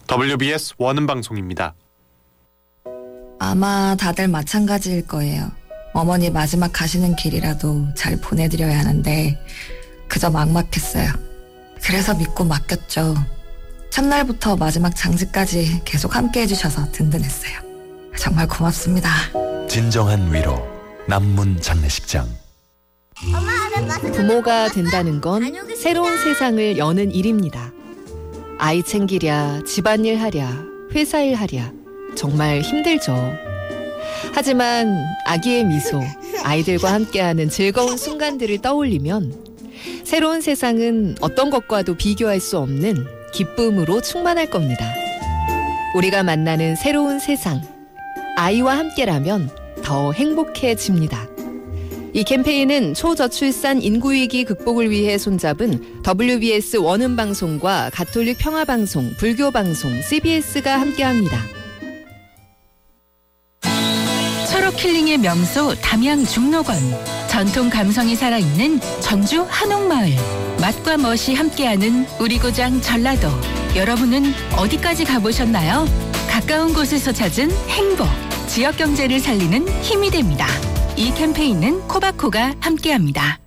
WBS 원음방송입니다. 아마 다들 마찬가지일 거예요. 어머니 마지막 가시는 길이라도 잘 보내드려야 하는데 그저 막막했어요. 그래서 믿고 맡겼죠. 첫날부터 마지막 장지까지 계속 함께 해주셔서 든든했어요. 정말 고맙습니다. 진정한 위로 남문 장례식장. 부모가 된다는 건 새로운 세상을 여는 일입니다. 아이 챙기랴, 집안일 하랴, 회사일 하랴 정말 힘들죠. 하지만 아기의 미소, 아이들과 함께하는 즐거운 순간들을 떠올리면 새로운 세상은 어떤 것과도 비교할 수 없는 기쁨으로 충만할 겁니다. 우리가 만나는 새로운 세상, 아이와 함께라면 더 행복해집니다. 이 캠페인은 초저출산 인구위기 극복을 위해 손잡은 WBS 원음방송과 가톨릭 평화방송, 불교방송, CBS가 함께합니다. 초록힐링의 명소 담양 중록원, 전통 감성이 살아있는 전주 한옥마을, 맛과 멋이 함께하는 우리 고장 전라도. 여러분은 어디까지 가보셨나요? 가까운 곳에서 찾은 행복, 지역 경제를 살리는 힘이 됩니다. 이 캠페인은 코바코가 함께합니다.